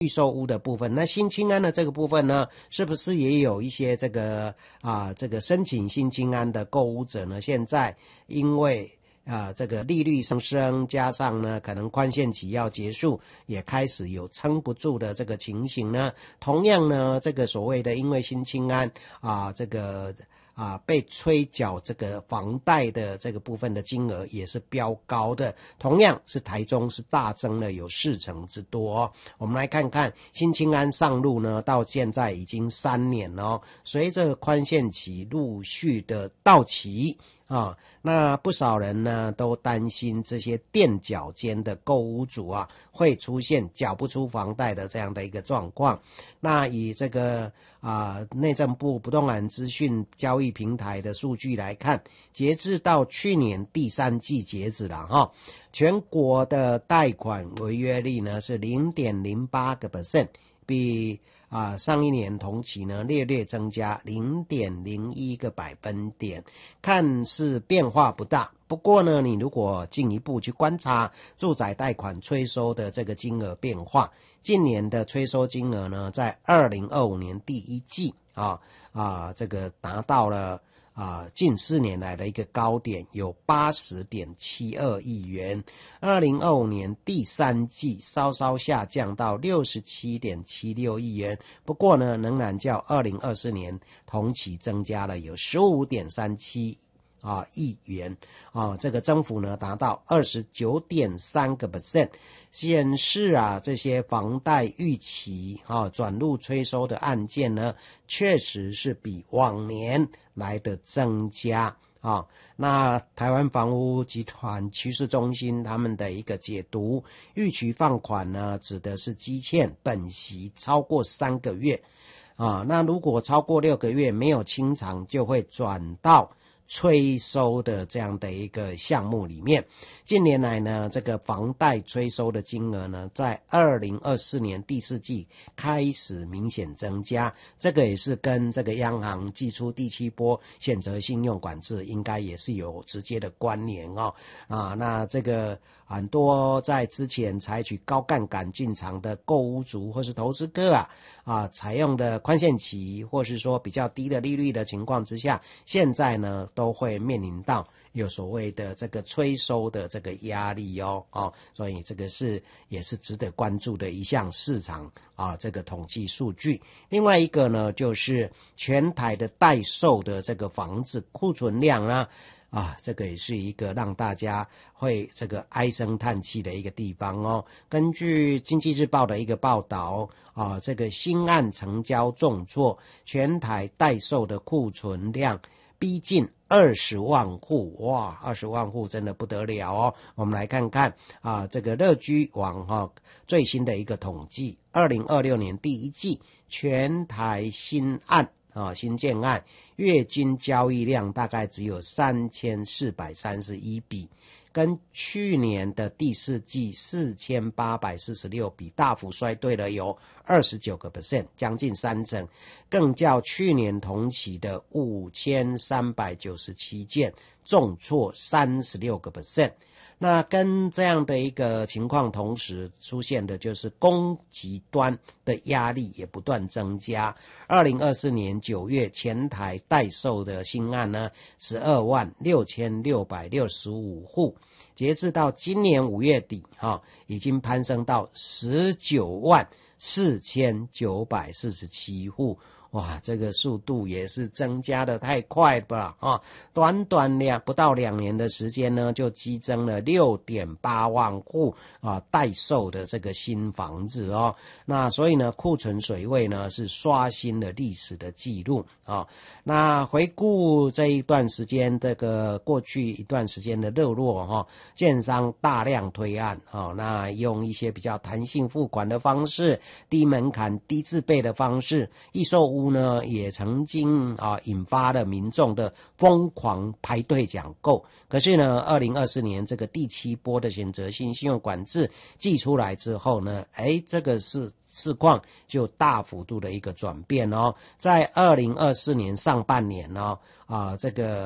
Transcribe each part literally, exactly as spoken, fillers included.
预售屋的部分。那新青安的这个部分呢，是不是也有一些这个啊这个申请新青安的购屋者呢？现在因为啊这个利率上升，加上呢可能宽限期要结束，也开始有撑不住的这个情形呢。同样呢，这个所谓的因为新青安啊这个。啊，被催缴这个房贷的这个部分的金额也是飙高的，同样是台中是大增了有四成之多哦。我们来看看新青安上路呢，到现在已经三年了哦，随着宽限期陆续的到期啊，那不少人呢都担心这些垫缴间的购屋主啊，会出现缴不出房贷的这样的一个状况。那以这个啊内政部不动产资讯交易平台的数据来看，截至到去年第三季截止了哈，全国的贷款违约率呢是 零点零八个 percent， 比啊，上一年同期呢略略增加 零点零一个百分点，看似变化不大。不过呢，你如果进一步去观察住宅贷款催收的这个金额变化，近年的催收金额呢，在二零二五年第一季啊啊，这个达到了啊，近四年来的一个高点，有 八十点七二亿元。二零二五年第三季稍稍下降到 六十七点七六亿元，不过呢，仍然较二零二四年同期增加了有 十五点三七啊亿元啊，这个增幅呢达到 二十九点三个 percent， 显示啊这些房贷逾期啊转入催收的案件呢，确实是比往年来的增加啊。那台湾房屋集团趋势中心他们的一个解读，逾期放款呢指的是积欠本息超过三个月啊，那如果超过六个月没有清偿，就会转到催收的这样的一个项目里面。近年来呢，这个房贷催收的金额呢，在二零二四年第四季开始明显增加，这个也是跟这个央行祭出第七波选择信用管制应该也是有直接的关联哦。啊，那这个很多在之前采取高杠杆进场的购屋族或是投资客啊，啊，采用的宽限期或是说比较低的利率的情况之下，现在呢都会面临到有所谓的这个催收的这个压力哦，哦，所以这个是也是值得关注的一项市场啊这个统计数据。另外一个呢，就是全台的待售的这个房子库存量啊。啊，这个也是一个让大家会这个唉声叹气的一个地方哦。根据经济日报的一个报道啊，这个新案成交重挫，全台待售的库存量逼近二十万户，哇，二十万户真的不得了哦。我们来看看啊，这个乐居网哈、哦、最新的一个统计，二零二六年第一季全台新案啊，新建案月均交易量大概只有三千四百三十一笔，跟去年的第四季四千八百四十六笔大幅衰退了有 百分之二十九， 将近三成，更较去年同期的五千三百九十七件重挫 百分之三十六。那跟这样的一个情况同时出现的就是供给端的压力也不断增加。二零二四年九月全台待售的新案呢 十二万六千六百六十五户，截至到今年五月底哈，已经攀升到十九万四千九百四十七户。哇，这个速度也是增加的太快了吧啊！短短两不到两年的时间呢，就激增了 六点八万户啊待售的这个新房子哦。那所以呢，库存水位呢是刷新了历史的记录啊。那回顾这一段时间，这个过去一段时间的热络哈，建商大量推案啊，那用一些比较弹性付款的方式、低门槛、低自备的方式，易售屋呢也曾经啊引发了民众的疯狂排队抢购。可是呢，二零二四年这个第七波的选择性信用管制祭出来之后呢，哎，这个是市况就大幅度的一个转变哦。在二零二四年上半年哦，啊，这个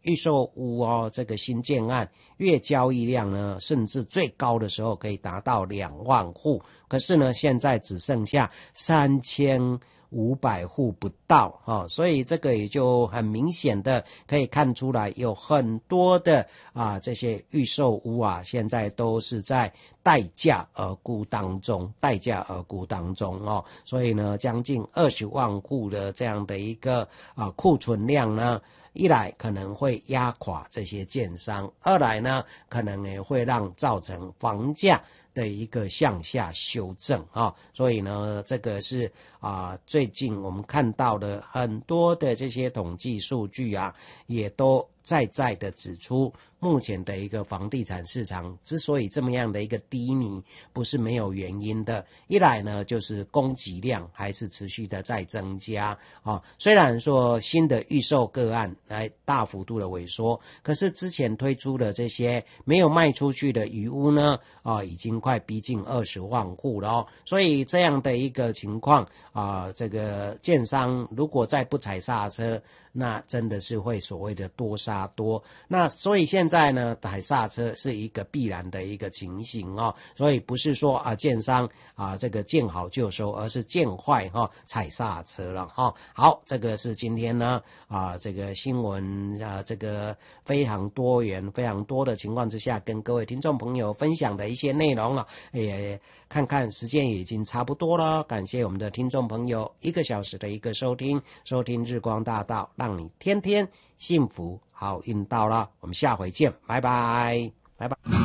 预售屋哦，这个新建案月交易量呢，甚至最高的时候可以达到两万户，可是呢，现在只剩下三千五百户不到啊，所以这个也就很明显的可以看出来，有很多的啊这些预售屋啊，现在都是在待价而沽当中，待价而沽当中哦，所以呢，将近二十万户的这样的一个啊库存量呢。一来可能会压垮这些建商，二来呢，可能也会让造成房价的一个向下修正啊、哦，所以呢，这个是啊、呃，最近我们看到的很多的这些统计数据啊，也都再再的指出，目前的一个房地产市场之所以这么样的一个低迷，不是没有原因的。一来呢，就是供给量还是持续的在增加啊、哦，虽然说新的预售个案来大幅度的萎缩，可是之前推出的这些没有卖出去的余屋呢，啊、哦，已经快逼近二十万户了哦。所以这样的一个情况啊、呃，这个建商如果再不踩刹车，那真的是会所谓的多杀多。那所以现在呢，踩刹车是一个必然的一个情形哦。所以不是说啊，建商啊这个见好就收，而是见坏哈、哦、踩刹车了哈、哦。好，这个是今天呢啊这个新闻啊这个非常多元、非常多的情况之下，跟各位听众朋友分享的一些内容了。也看看时间也已经差不多了，感谢我们的听众朋友一个小时的一个收听，收听日光大道，让你天天幸福好运到了。我们下回见，拜拜，拜拜。